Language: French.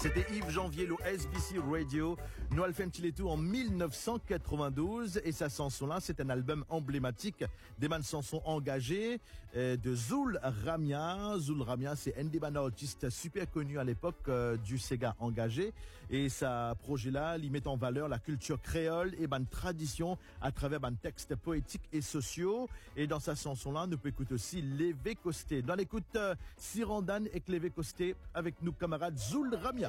C'était Yves Janvier, le SBC Radio. Nous avons fait un petit tour en 1992 et sa chanson-là, c'est un album emblématique des bandes chansons engagées de Zul Ramia. Zul Ramia, c'est un des bandes artistes super connus à l'époque du Sega engagé. Et sa projet-là, il met en valeur la culture créole et bandes tradition à travers bandes textes poétiques et sociaux. Et dans sa chanson-là, nous pouvons écouter aussi Lévé Costé. Dans l'écoute, Sirandan et Lévé Costé avec nous camarades Zul Ramia.